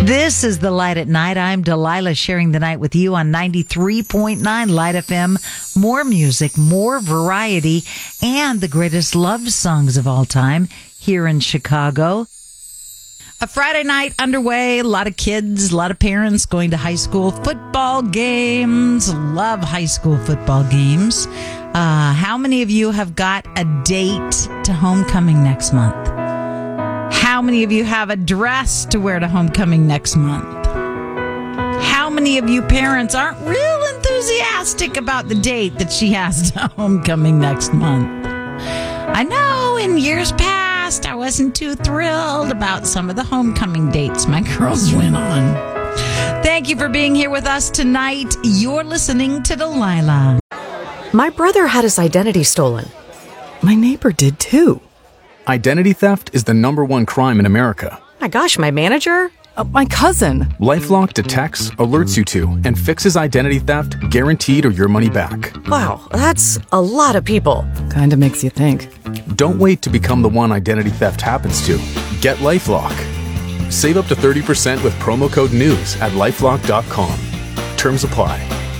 This is The Light at Night. I'm Delilah, sharing the night with you on 93.9 Light FM. More music, more variety, and the greatest love songs of all time here in Chicago. A Friday night underway. A lot of kids, a lot of parents going to high school football games. Love high school football games. How many of you have got a date to homecoming next month? How many of you have a dress to wear to homecoming next month? How many of you parents aren't real enthusiastic about the date that she has to homecoming next month? I know in years past, I wasn't too thrilled about some of the homecoming dates my girls went on. Thank you for being here with us tonight. You're listening to Delilah. My brother had his identity stolen. My neighbor did too. Identity theft is the #1 crime in America. My gosh, my manager? My cousin. LifeLock detects, alerts you to, and fixes identity theft guaranteed or your money back. Wow, that's a lot of people. Kinda makes you think. Don't wait to become the one identity theft happens to. Get LifeLock. Save up to 30% with promo code NEWS at LifeLock.com. Terms apply.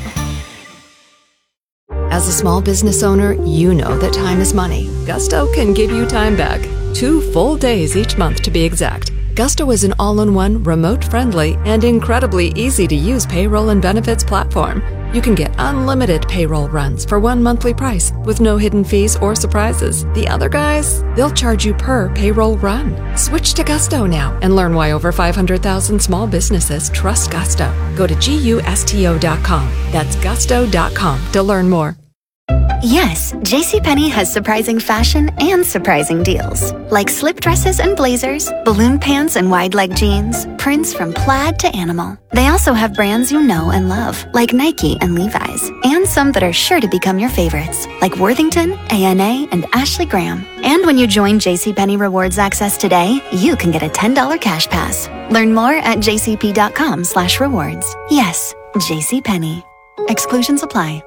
As a small business owner, you know that time is money. Gusto can give you time back. 2 full days each month to be exact. Gusto is an all-in-one, remote-friendly, and incredibly easy-to-use payroll and benefits platform. You can get unlimited payroll runs for one monthly price with no hidden fees or surprises. The other guys, they'll charge you per payroll run. Switch to Gusto now and learn why over 500,000 small businesses trust Gusto. Go to GUSTO.com. That's Gusto.com to learn more. Yes, JCPenney has surprising fashion and surprising deals. Like slip dresses and blazers, balloon pants and wide leg jeans, prints from plaid to animal. They also have brands you know and love, like Nike and Levi's, and some that are sure to become your favorites, like Worthington, A&A, and Ashley Graham. And when you join JCPenney Rewards Access today, you can get a $10 cash pass. Learn more at jcp.com/rewards. Yes, JCPenney. Exclusions apply.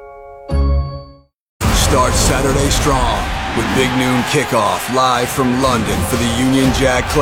Start Saturday strong with Big Noon Kickoff live from London for the Union Jack Club.